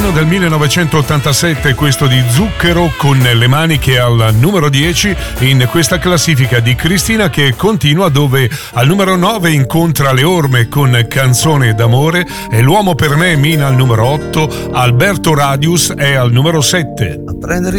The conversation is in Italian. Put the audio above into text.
brano del 1987, questo di Zucchero con le maniche al numero 10 in questa classifica di Cristina, che continua, dove al numero 9 incontra le orme con Canzone d'amore e L'uomo per me Mina al numero 8, Alberto Radius è al numero 7. A prendere